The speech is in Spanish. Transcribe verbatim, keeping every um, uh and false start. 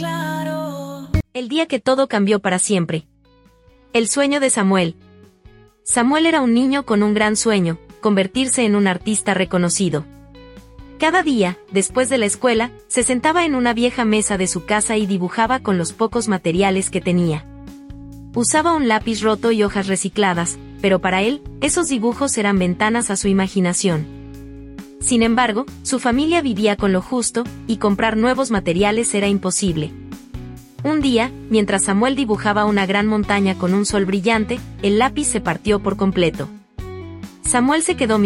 claro. El día que todo cambió para siempre. El sueño de Samuel. Samuel era un niño con un gran sueño, convertirse en un artista reconocido. Cada día, después de la escuela, se sentaba en una vieja mesa de su casa y dibujaba con los pocos materiales que tenía. Usaba un lápiz roto y hojas recicladas, pero para él, esos dibujos eran ventanas a su imaginación. Sin embargo, su familia vivía con lo justo, y comprar nuevos materiales era imposible. Un día, mientras Samuel dibujaba una gran montaña con un sol brillante, el lápiz se partió por completo. Samuel se quedó